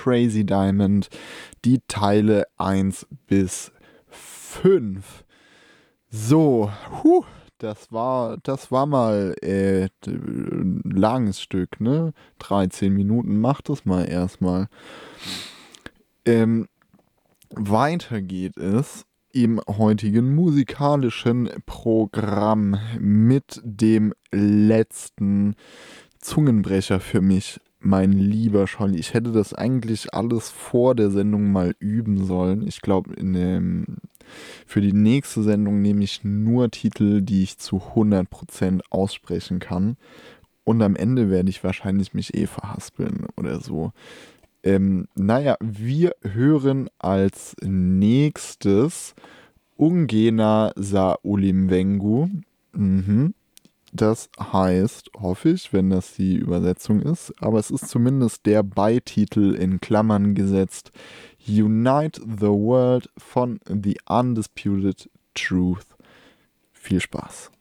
Crazy Diamond, die Teile 1 bis 5. So, das war mal ein langes Stück, ne? 13 Minuten, macht es mal erstmal. Weiter geht es im heutigen musikalischen Programm mit dem letzten Zungenbrecher für mich, mein lieber Scholli. Ich hätte das eigentlich alles vor der Sendung mal üben sollen. Ich glaube, für die nächste Sendung nehme ich nur Titel, die ich zu 100% aussprechen kann. Und am Ende werde ich wahrscheinlich mich verhaspeln oder so. Naja, wir hören als nächstes Ungena Sa Ulimwengu. Das heißt, hoffe ich, wenn das die Übersetzung ist, aber es ist zumindest der Beititel in Klammern gesetzt, Unite the World von The Undisputed Truth. Viel Spaß.